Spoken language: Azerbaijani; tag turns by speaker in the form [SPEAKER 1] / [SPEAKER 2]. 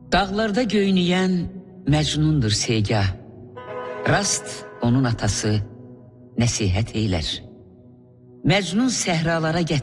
[SPEAKER 1] Dağlarda göynüyən Məcnundur segah. Rast onun atası nəsihət eylər. Məcnun səhralara gətirər